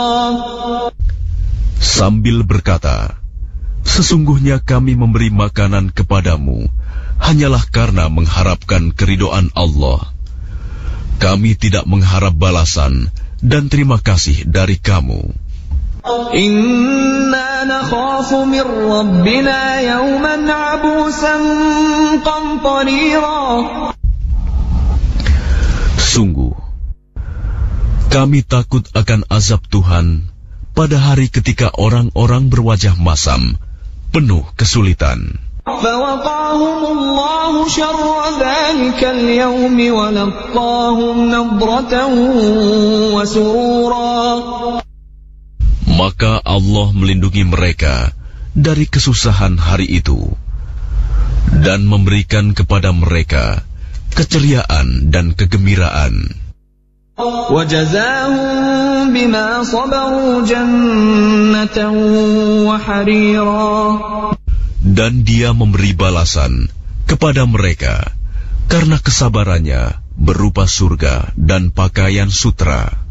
Sambil berkata, sesungguhnya kami memberi makanan kepadamu hanyalah karena mengharapkan keridhaan Allah. Kami tidak mengharap balasan dan terima kasih dari kamu. Inna nakhafu min rabbina yawman abusan qamtarira. Sungguh, kami takut akan azab Tuhan pada hari ketika orang-orang berwajah masam, penuh kesulitan. فَوَقَاهُمُ اللَّهُ شَرَّ ذَلِكَ الْيَوْمِ وَلَقَّاهُمْ نَضْرَةً وَسُرُورًا. Maka Allah melindungi mereka dari kesusahan hari itu dan memberikan kepada mereka keceriaan dan kegembiraan. وَجَزَاهُمْ بِمَا صَبَرُوا جَنَّةً وَحَرِيرًا. Dan Dia memberi balasan kepada mereka karena kesabarannya berupa surga dan pakaian sutra.